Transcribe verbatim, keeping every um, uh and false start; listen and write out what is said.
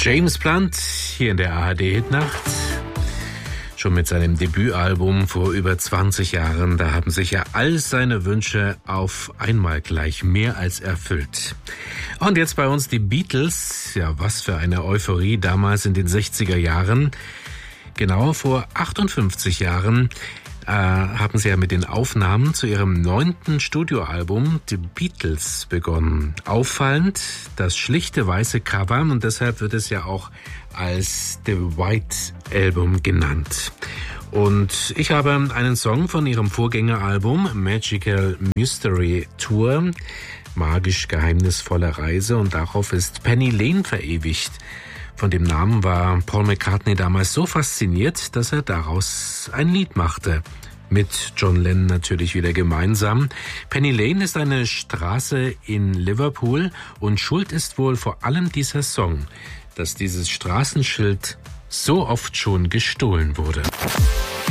James Blunt hier in der A R D-Hitnacht. Schon mit seinem Debütalbum vor über zwanzig Jahren, da haben sich ja all seine Wünsche auf einmal gleich mehr als erfüllt. Und jetzt bei uns die Beatles. Ja, was für eine Euphorie damals in den sechziger Jahren. Genau vor achtundfünfzig Jahren äh, haben sie ja mit den Aufnahmen zu ihrem neunten Studioalbum The Beatles begonnen. Auffallend das schlichte weiße Cover, und deshalb wird es ja auch als The White Album genannt. Und ich habe einen Song von ihrem Vorgängeralbum Magical Mystery Tour, magisch geheimnisvolle Reise, und darauf ist Penny Lane verewigt. Von dem Namen war Paul McCartney damals so fasziniert, dass er daraus ein Lied machte. Mit John Lennon natürlich wieder gemeinsam. Penny Lane ist eine Straße in Liverpool, und schuld ist wohl vor allem dieser Song, dass dieses Straßenschild so oft schon gestohlen wurde.